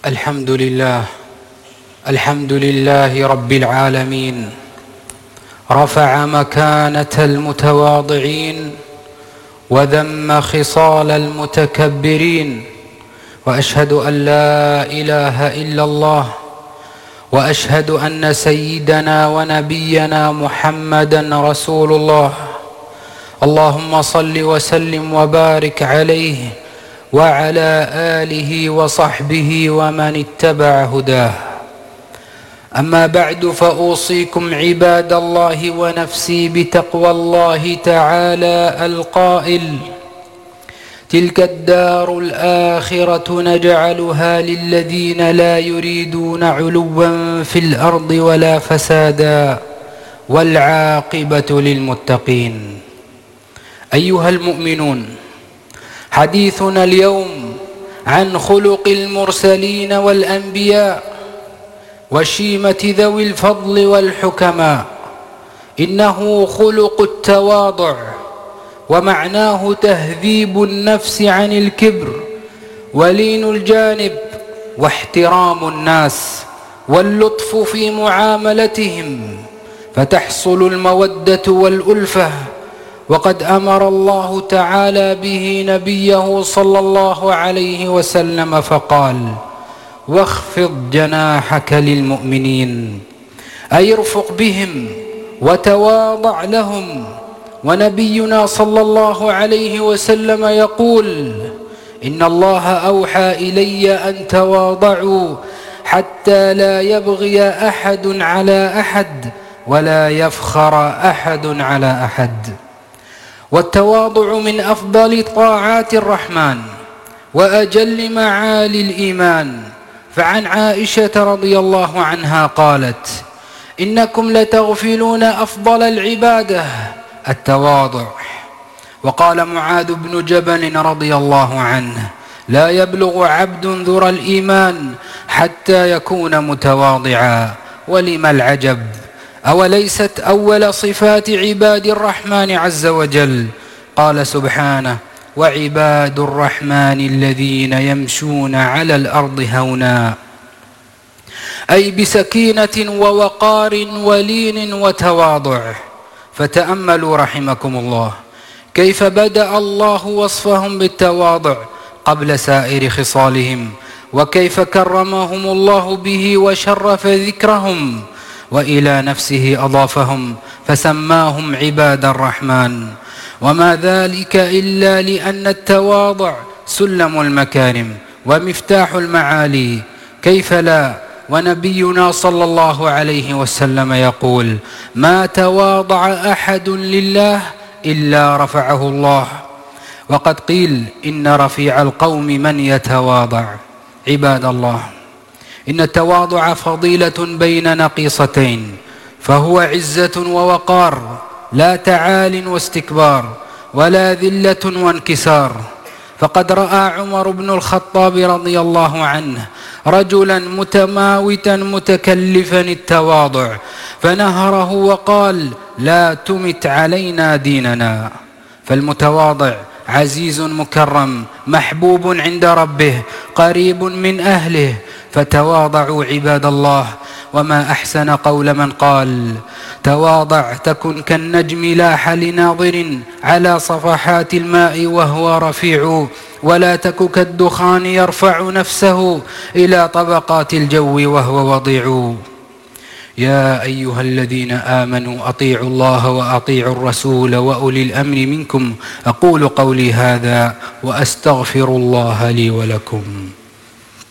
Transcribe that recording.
الحمد لله رب العالمين، رفع مكانة المتواضعين وذم خصال المتكبرين، وأشهد أن لا إله إلا الله، وأشهد أن سيدنا ونبينا محمدا رسول الله. اللهم صل وسلم وبارك عليه وعلى آله وصحبه ومن اتبع هداه. أما بعد، فأوصيكم عباد الله ونفسي بتقوى الله تعالى القائل: تلك الدار الآخرة نجعلها للذين لا يريدون علوا في الأرض ولا فسادا والعاقبة للمتقين. أيها المؤمنون، حديثنا اليوم عن خلق المرسلين والأنبياء وشيمة ذوي الفضل والحكماء. إنه خلق التواضع، ومعناه تهذيب النفس عن الكبر، ولين الجانب، واحترام الناس، واللطف في معاملتهم، فتحصل المودة والألفة. وقد أمر الله تعالى به نبيه صلى الله عليه وسلم فقال: واخفض جناحك للمؤمنين، أي ارفق بهم وتواضع لهم. ونبينا صلى الله عليه وسلم يقول: إن الله أوحى إلي أن تواضعوا حتى لا يبغي أحد على أحد ولا يفخر أحد على أحد. والتواضع من أفضل طاعات الرحمن وأجل معالي الإيمان. فعن عائشة رضي الله عنها قالت: إنكم لتغفلون أفضل العبادة التواضع. وقال معاذ بن جبل رضي الله عنه: لا يبلغ عبد ذر الإيمان حتى يكون متواضعا. ولم العجب؟ أوليست أول صفات عباد الرحمن عز وجل؟ قال سبحانه: وعباد الرحمن الذين يمشون على الأرض هونا، أي بسكينة ووقار ولين وتواضع. فتأملوا رحمكم الله كيف بدأ الله وصفهم بالتواضع قبل سائر خصالهم، وكيف كرمهم الله به وشرف ذكرهم، وإلى نفسه أضافهم فسماهم عباد الرحمن. وما ذلك إلا لأن التواضع سلم المكارم ومفتاح المعالي. كيف لا؟ ونبينا صلى الله عليه وسلم يقول: ما تواضع أحد لله إلا رفعه الله. وقد قيل: إن رفيع القوم من يتواضع. عباد الله، إن التواضع فضيلة بين نقيصتين، فهو عزة ووقار، لا تعال واستكبار، ولا ذلة وانكسار. فقد رأى عمر بن الخطاب رضي الله عنه رجلا متماوتا متكلفا التواضع، فنهره وقال: لا تمت علينا ديننا. فالمتواضع عزيز مكرم، محبوب عند ربه، قريب من أهله. فتواضعوا عباد الله. وما أحسن قول من قال: تواضع تكن كالنجم لاح لناظر على صفحات الماء وهو رفيع، ولا تك كالدخان يرفع نفسه إلى طبقات الجو وهو وضيع. يا أيها الذين آمنوا أطيعوا الله وأطيعوا الرسول وأولي الأمر منكم. أقول قولي هذا وأستغفر الله لي ولكم.